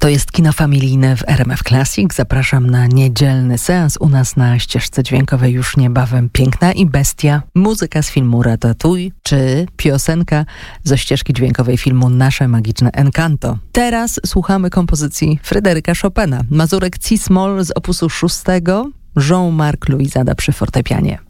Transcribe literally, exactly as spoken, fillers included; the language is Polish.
To jest kino familijne w R M F Classic. Zapraszam na niedzielny seans. U nas na ścieżce dźwiękowej już niebawem Piękna i Bestia, muzyka z filmu Ratatouille, czy piosenka ze ścieżki dźwiękowej filmu Nasze Magiczne Encanto. Teraz słuchamy kompozycji Fryderyka Chopina. Mazurek C-moll z opusu szóstego, Jean-Marc Louizada przy fortepianie.